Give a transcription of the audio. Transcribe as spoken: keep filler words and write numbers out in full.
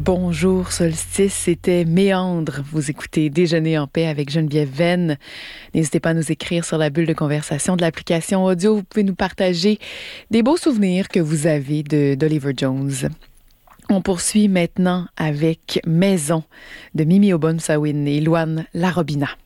Bonjour Solstice, c'était Méandre. Vous écoutez Déjeuner en paix avec Geneviève Venn. N'hésitez pas à nous écrire sur la bulle de conversation de l'application audio. Vous pouvez nous partager des beaux souvenirs que vous avez de d'Oliver Jones. On poursuit maintenant avec Maison de Mimi Obonsawin et Luan Larobina.